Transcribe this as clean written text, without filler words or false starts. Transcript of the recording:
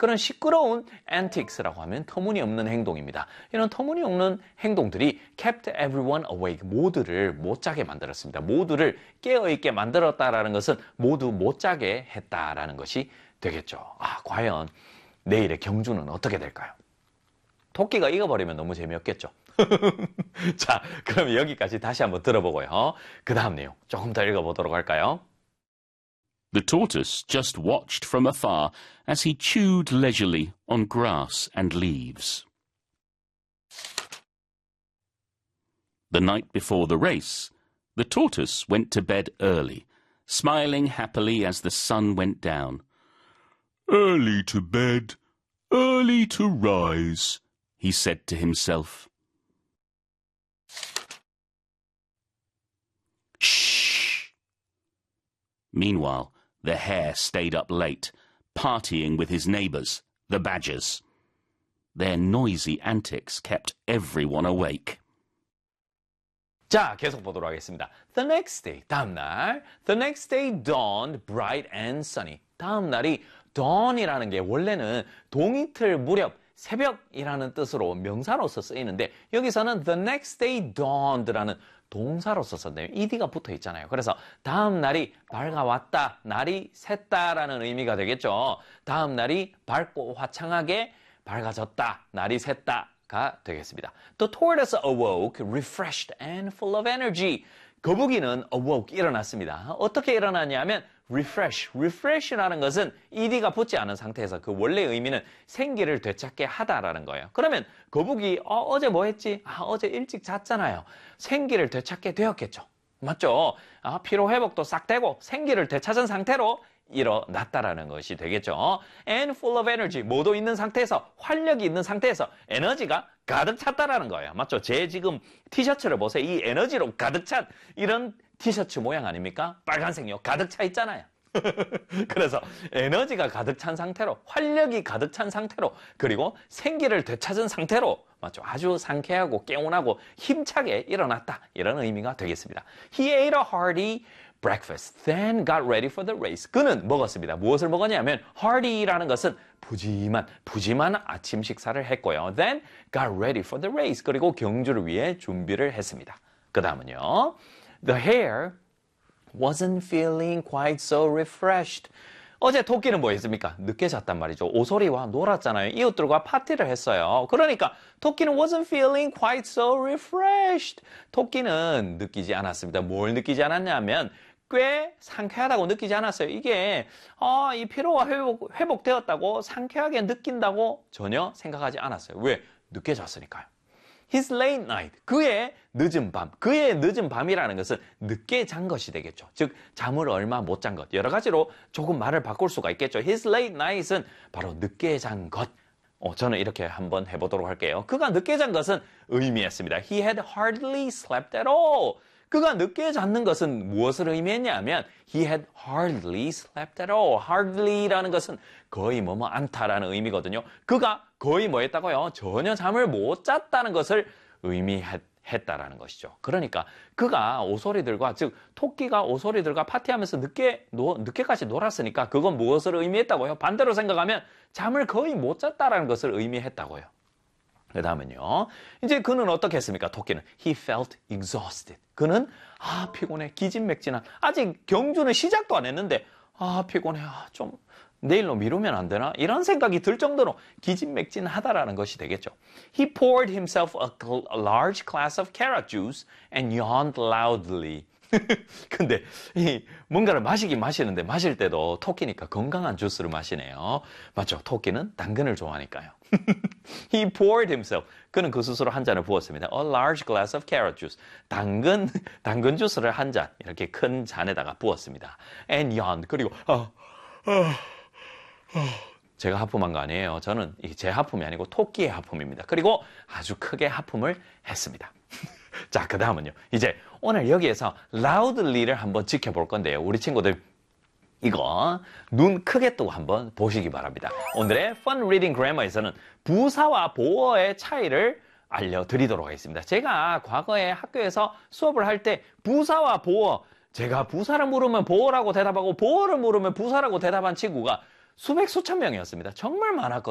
그런 시끄러운 antics라고 하면 터무니없는 행동입니다. 이런 터무니없는 행동들이 kept everyone awake, 모두를 못 자게 만들었습니다. 모두를 깨어있게 만들었다라는 것은 모두 못 자게 했다라는 것이 되겠죠. 과연 내일의 경주는 어떻게 될까요? 토끼가 익어버리면 너무 재미없겠죠. 자, 그럼 여기까지 다시 한번 들어보고요. 그 다음 내용 조금 더 읽어보도록 할까요? The tortoise just watched from afar as he chewed leisurely on grass and leaves. The night before the race, the tortoise went to bed early, smiling happily as the sun went down. Early to bed, early to rise, he said to himself. Shh! Meanwhile, the hare stayed up late, partying with his neighbours, the badgers. Their noisy antics kept everyone awake. 자, 계속 보도록 하겠습니다. The next day, 다음 날. The next day dawned bright and sunny. 다음 날이 dawn이라는 게 원래는 동이틀 무렵, 새벽이라는 뜻으로 명사로서 쓰이는데 여기서는 the next day dawned라는 동사로서 썼네요. ed가 붙어 있잖아요. 그래서 다음 날이 밝아왔다, 날이 샜다라는 의미가 되겠죠. 다음 날이 밝고 화창하게 밝아졌다, 날이 샜다가 되겠습니다. The tortoise awoke, refreshed and full of energy. 거북이는 awoke, 일어났습니다. 어떻게 일어났냐면 refresh라는 것은 ed가 붙지 않은 상태에서 그 원래 의미는 생기를 되찾게 하다라는 거예요. 그러면 거북이 어제 뭐 했지? 어제 일찍 잤잖아요. 생기를 되찾게 되었겠죠. 맞죠? 피로 회복도 싹 되고 생기를 되찾은 상태로 일어났다라는 것이 되겠죠. And full of energy, 모두 있는 상태에서, 활력이 있는 상태에서 에너지가 가득 찼다라는 거예요. 맞죠? 제 지금 티셔츠를 보세요. 이 에너지로 가득 찬 이런 티셔츠 모양 아닙니까? 빨간색요. 가득 차 있잖아요. 그래서 에너지가 가득 찬 상태로, 활력이 가득 찬 상태로, 그리고 생기를 되찾은 상태로, 맞죠? 아주 상쾌하고 개운하고 힘차게 일어났다. 이런 의미가 되겠습니다. He ate a hearty breakfast, then got ready for the race. 그는 먹었습니다. 무엇을 먹었냐면 hearty라는 것은 푸짐한 아침 식사를 했고요. Then got ready for the race. 그리고 경주를 위해 준비를 했습니다. 그 다음은요. The hare wasn't feeling quite so refreshed. 어제 토끼는 뭐 했습니까? 늦게 잤단 말이죠. 오소리와 놀았잖아요. 이웃들과 파티를 했어요. 그러니까 토끼는 wasn't feeling quite so refreshed. 토끼는 느끼지 않았습니다. 뭘 느끼지 않았냐면 꽤 상쾌하다고 느끼지 않았어요. 이게 이 피로가 회복되었다고 상쾌하게 느낀다고 전혀 생각하지 않았어요. 왜? 늦게 잤으니까요. His late night, 그의 늦은 밤. 그의 늦은 밤이라는 것은 늦게 잔 것이 되겠죠. 즉 잠을 얼마 못 잔 것. 여러 가지로 조금 말을 바꿀 수가 있겠죠. His late night은 바로 늦게 잔 것. 저는 이렇게 한번 해보도록 할게요. 그가 늦게 잔 것은 의미했습니다. He had hardly slept at all. 그가 늦게 잤는 것은 무엇을 의미했냐면 He had hardly slept at all. Hardly라는 것은 거의 않다라는 의미거든요. 그가 거의 뭐 했다고요? 전혀 잠을 못 잤다는 것을 의미했다라는 것이죠. 그러니까 그가 오소리들과, 즉 토끼가 오소리들과 파티하면서 늦게까지 놀았으니까 그건 무엇을 의미했다고요? 반대로 생각하면 잠을 거의 못 잤다라는 것을 의미했다고요. 그 다음은요. 이제 그는 어떻게 했습니까? 토끼는 He felt exhausted. 그는 피곤해, 기진맥진한, 아직 경주는 시작도 안 했는데 피곤해, 좀 내일로 미루면 안 되나? 이런 생각이 들 정도로 기진맥진하다라는 것이 되겠죠. He poured himself a large glass of carrot juice and yawned loudly. 근데 뭔가를 마시긴 마시는데 마실 때도 토끼니까 건강한 주스를 마시네요. 맞죠? 토끼는 당근을 좋아하니까요. He poured himself. 그는 그 스스로 한 잔을 부었습니다. A large glass of carrot juice. 당근 주스를 한 잔, 이렇게 큰 잔에다가 부었습니다. And yawned. 그리고 제가 하품한 거 아니에요. 저는 제 하품이 아니고 토끼의 하품입니다. 그리고 아주 크게 하품을 했습니다. 자, 그 다음은요. 이제 오늘 여기에서 loudly를 한번 지켜볼 건데요. 우리 친구들 이거 눈 크게 뜨고 한번 보시기 바랍니다. 오늘의 Fun Reading Grammar에서는 부사와 보어의 차이를 알려드리도록 하겠습니다. 제가 과거에 학교에서 수업을 할 때 부사와 보어, 제가 부사를 물으면 보어라고 대답하고 보어를 물으면 부사라고 대답한 친구가 수백 수천 명이었습니다. 정말 많았거든요.